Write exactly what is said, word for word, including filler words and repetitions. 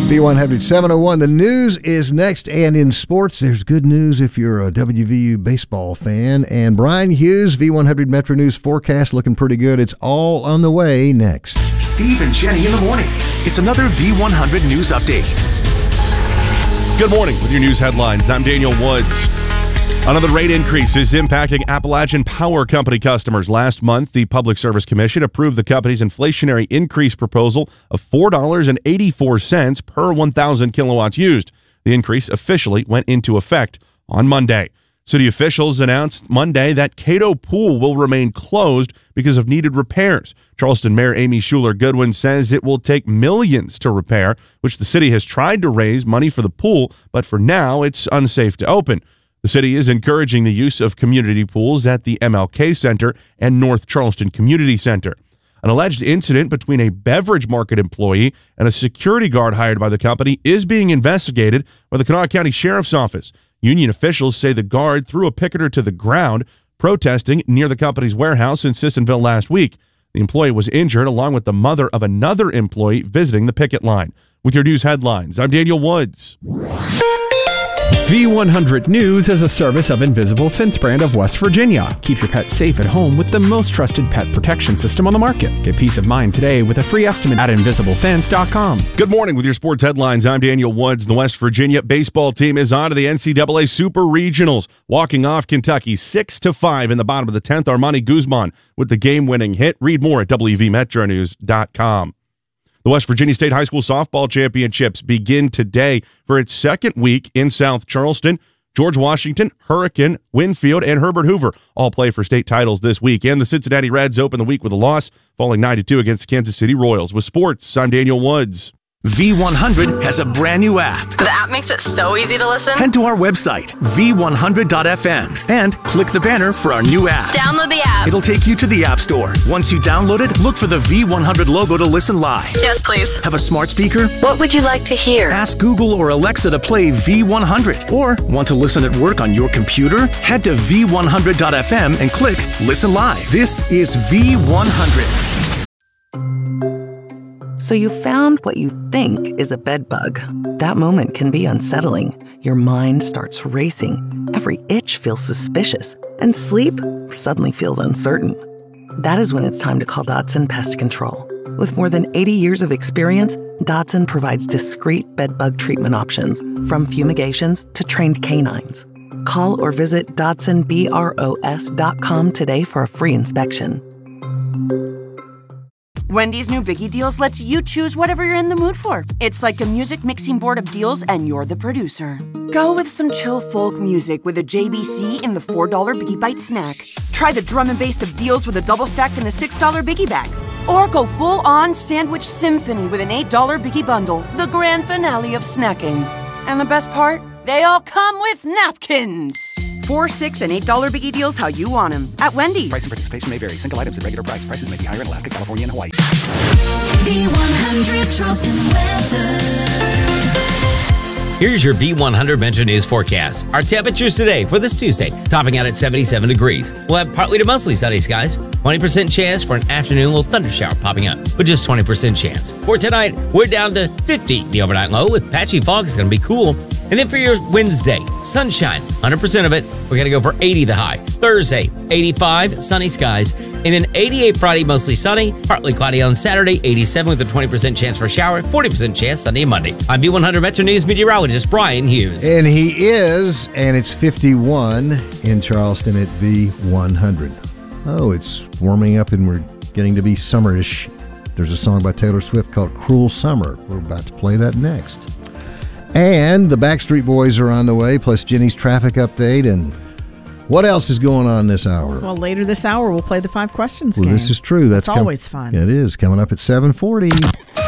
V one hundred, seven oh one. The news is next, and in sports, there's good news if you're a W V U baseball fan. And Brian Hughes, V one hundred Metro News forecast looking pretty good. It's all on the way next. Steve and Jenny in the morning. It's another V one hundred News Update. Good morning with your news headlines. I'm Daniel Woods. Another rate increase is impacting Appalachian Power Company customers. Last month, the Public Service Commission approved the company's inflationary increase proposal of four dollars and eighty-four cents per one thousand kilowatts used. The increase officially went into effect on Monday. City officials announced Monday that Cato Pool will remain closed because of needed repairs. Charleston Mayor Amy Schuler Goodwin says it will take millions to repair, which the city has tried to raise money for the pool, but for now it's unsafe to open. The city is encouraging the use of community pools at the M L K Center and North Charleston Community Center. An alleged incident between a beverage market employee and a security guard hired by the company is being investigated by the Kanawha County Sheriff's Office. Union officials say the guard threw a picketer to the ground, protesting near the company's warehouse in Sissonville last week. The employee was injured along with the mother of another employee visiting the picket line. With your news headlines, I'm Daniel Woods. V one hundred News is a service of Invisible Fence brand of West Virginia. Keep your pet safe at home with the most trusted pet protection system on the market. Get peace of mind today with a free estimate at invisible fence dot com. Good morning with your sports headlines. I'm Daniel Woods. The West Virginia baseball team is on to the N C double A Super Regionals, walking off Kentucky six to five in the bottom of the tenth. Armani Guzman with the game-winning hit. Read more at W V metro news dot com. The West Virginia State High School Softball Championships begin today for its second week in South Charleston. George Washington, Hurricane, Winfield, and Herbert Hoover all play for state titles this week. And the Cincinnati Reds open the week with a loss, falling nine to two against the Kansas City Royals. With sports, I'm Daniel Woods. V one hundred has a brand new app. The app makes it so easy to listen. Head to our website, v one hundred dot f m, and click the banner for our new app. Download the app. It'll take you to the App Store. Once you download it, look for the V one hundred logo to listen live. Yes, please. Have a smart speaker? What would you like to hear? Ask Google or Alexa to play V one hundred. Or want to listen at work on your computer? Head to v one hundred dot f m and click Listen Live. This is V one hundred. So you found what you think is a bed bug. That moment can be unsettling. Your mind starts racing. Every itch feels suspicious. And sleep suddenly feels uncertain. That is when it's time to call Dotson Pest Control. With more than eighty years of experience, Dotson provides discreet bed bug treatment options, from fumigations to trained canines. Call or visit Dotson Bros dot com today for a free inspection. Wendy's new Biggie Deals lets you choose whatever you're in the mood for. It's like a music mixing board of deals, and you're the producer. Go with some chill folk music with a J B C in the four dollar Biggie Bite snack. Try the drum and bass of deals with a double stack in the six dollar Biggie Bag. Or go full-on sandwich symphony with an eight dollar Biggie Bundle, the grand finale of snacking. And the best part? They all come with napkins. Four, six, and eight dollar Biggie Deals how you want them at Wendy's. Price and participation may vary. Single items at regular price. Prices may be higher in Alaska, California, and Hawaii. V one hundred Charleston weather. Here's your V one hundred Metro News forecast. Our temperatures today for this Tuesday, topping out at seventy-seven degrees. We'll have partly to mostly sunny skies. twenty percent chance for an afternoon little thunder shower popping up, with just twenty percent chance. For tonight, we're down to fifty, the overnight low, with patchy fog. It's going to be cool. And then for your Wednesday, sunshine, one hundred percent of it. We're going to go for eighty the high. Thursday, eighty-five, sunny skies. And then eighty-eight Friday, mostly sunny. Partly cloudy on Saturday, eighty-seven with a twenty percent chance for a shower, forty percent chance Sunday and Monday. I'm V one hundred Metro News meteorologist Brian Hughes. And he is, and it's fifty-one in Charleston at V one hundred. Oh, it's warming up and we're getting to be summerish. There's a song by Taylor Swift called Cruel Summer. We're about to play that next. And the Backstreet Boys are on the way, plus Jenny's traffic update. And what else is going on this hour? Well, later this hour, we'll play the five questions well, game. This is true. That's com- always fun. It is. Coming up at seven forty.